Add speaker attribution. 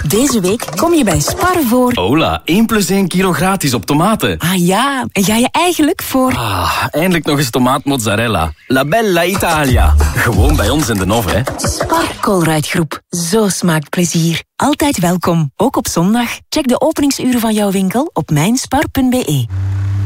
Speaker 1: Deze week kom je bij Spar voor...
Speaker 2: Hola, 1 + 1 kilo gratis op tomaten.
Speaker 1: Ah ja, en ga je eigenlijk voor...
Speaker 2: Eindelijk nog eens tomaatmozzarella. La bella Italia. Gewoon bij ons in de Nov, hè.
Speaker 1: Spar Colruyt Groep. Zo smaakt plezier. Altijd welkom, ook op zondag. Check de openingsuren van jouw winkel op mijnspar.be.